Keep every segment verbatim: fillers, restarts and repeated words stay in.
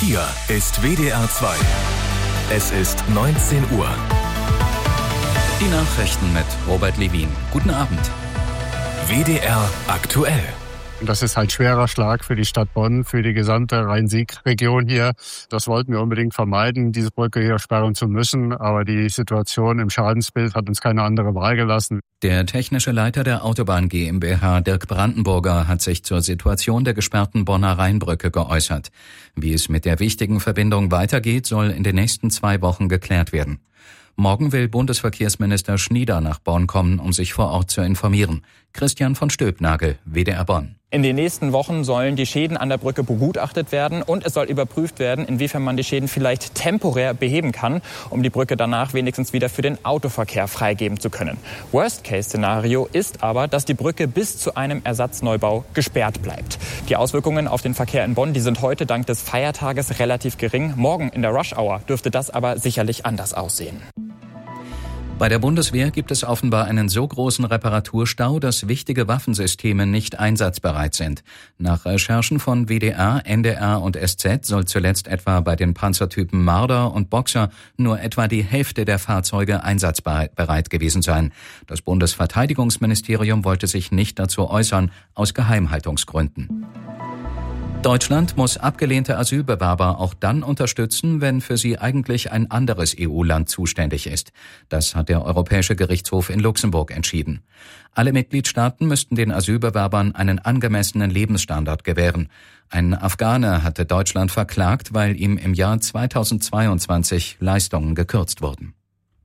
Hier ist W D R zwei. Es ist neunzehn Uhr. Die Nachrichten mit Robert Levin. Guten Abend. W D R aktuell. Das ist halt schwerer Schlag für die Stadt Bonn, für die gesamte Rhein-Sieg-Region hier. Das wollten wir unbedingt vermeiden, diese Brücke hier sperren zu müssen. Aber die Situation im Schadensbild hat uns keine andere Wahl gelassen. Der technische Leiter der Autobahn GmbH, Dirk Brandenburger, hat sich zur Situation der gesperrten Bonner Rheinbrücke geäußert. Wie es mit der wichtigen Verbindung weitergeht, soll in den nächsten zwei Wochen geklärt werden. Morgen will Bundesverkehrsminister Schnieder nach Bonn kommen, um sich vor Ort zu informieren. Christian von Stülpnagel, W D R Bonn. In den nächsten Wochen sollen die Schäden an der Brücke begutachtet werden und es soll überprüft werden, inwiefern man die Schäden vielleicht temporär beheben kann, um die Brücke danach wenigstens wieder für den Autoverkehr freigeben zu können. Worst-Case-Szenario ist aber, dass die Brücke bis zu einem Ersatzneubau gesperrt bleibt. Die Auswirkungen auf den Verkehr in Bonn, die sind heute dank des Feiertages relativ gering. Morgen in der Rush-Hour dürfte das aber sicherlich anders aussehen. Bei der Bundeswehr gibt es offenbar einen so großen Reparaturstau, dass wichtige Waffensysteme nicht einsatzbereit sind. Nach Recherchen von W D R, N D R und S Z soll zuletzt etwa bei den Panzertypen Marder und Boxer nur etwa die Hälfte der Fahrzeuge einsatzbereit gewesen sein. Das Bundesverteidigungsministerium wollte sich nicht dazu äußern, aus Geheimhaltungsgründen. Deutschland muss abgelehnte Asylbewerber auch dann unterstützen, wenn für sie eigentlich ein anderes E U-Land zuständig ist. Das hat der Europäische Gerichtshof in Luxemburg entschieden. Alle Mitgliedstaaten müssten den Asylbewerbern einen angemessenen Lebensstandard gewähren. Ein Afghane hatte Deutschland verklagt, weil ihm im Jahr zweitausendzweiundzwanzig Leistungen gekürzt wurden.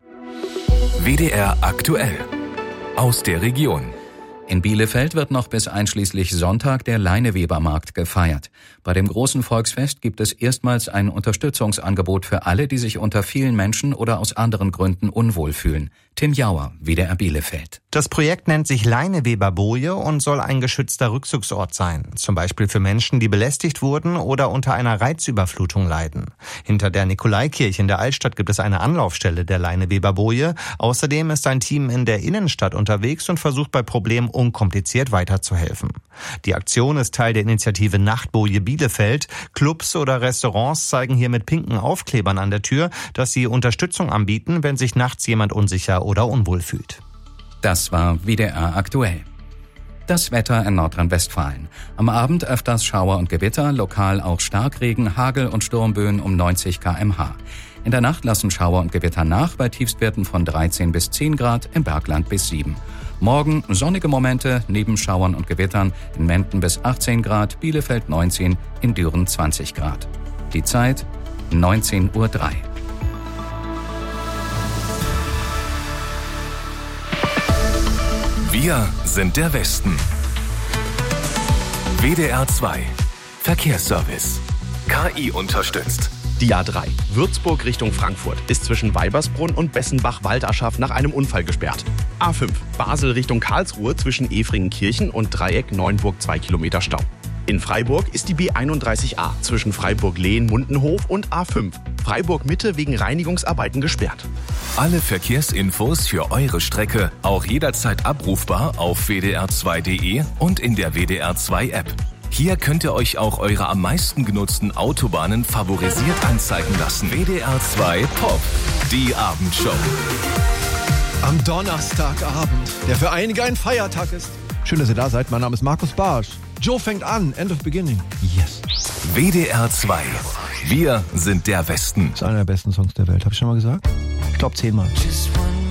W D R aktuell. Aus der Region. In Bielefeld wird noch bis einschließlich Sonntag der Leinewebermarkt gefeiert. Bei dem großen Volksfest gibt es erstmals ein Unterstützungsangebot für alle, die sich unter vielen Menschen oder aus anderen Gründen unwohl fühlen. Tim Jauer, W D R Bielefeld. Das Projekt nennt sich Leineweberboje und soll ein geschützter Rückzugsort sein. Zum Beispiel für Menschen, die belästigt wurden oder unter einer Reizüberflutung leiden. Hinter der Nikolaikirche in der Altstadt gibt es eine Anlaufstelle der Leineweberboje. Außerdem ist ein Team in der Innenstadt unterwegs und versucht bei Problemen unkompliziert weiterzuhelfen. Die Aktion ist Teil der Initiative Nachtboje Bielefeld. Clubs oder Restaurants zeigen hier mit pinken Aufklebern an der Tür, dass sie Unterstützung anbieten, wenn sich nachts jemand unsicher oder unwohl fühlt. Das war W D R aktuell. Das Wetter in Nordrhein-Westfalen. Am Abend öfters Schauer und Gewitter, lokal auch Starkregen, Hagel und Sturmböen um neunzig Kilometer pro Stunde. In der Nacht lassen Schauer und Gewitter nach, bei Tiefstwerten von dreizehn bis zehn Grad, im Bergland bis sieben. Morgen sonnige Momente, neben Schauern und Gewittern, in Menden bis achtzehn Grad, Bielefeld neunzehn, in Düren zwanzig Grad. Die Zeit neunzehn Uhr drei. Wir sind der Westen. W D R zwei. Verkehrsservice. K I unterstützt. Die A drei, Würzburg Richtung Frankfurt, ist zwischen Weibersbrunn und Bessenbach-Waldaschaf nach einem Unfall gesperrt. A fünf, Basel Richtung Karlsruhe zwischen Efringenkirchen und Dreieck Neuenburg zwei Kilometer Stau. In Freiburg ist die B einunddreißig A zwischen Freiburg-Lehn-Mundenhof und A fünf, Freiburg-Mitte wegen Reinigungsarbeiten gesperrt. Alle Verkehrsinfos für eure Strecke auch jederzeit abrufbar auf w d r zwei punkt d e und in der W D R zwei App. Hier könnt ihr euch auch eure am meisten genutzten Autobahnen favorisiert anzeigen lassen. W D R zwei Pop, die Abendshow. Am Donnerstagabend, der für einige ein Feiertag ist. Schön, dass ihr da seid. Mein Name ist Markus Barsch. Joe fängt an. End of beginning. Yes. W D R zwei. Wir sind der Westen. Das ist einer der besten Songs der Welt. Habe ich schon mal gesagt? Ich glaube zehnmal.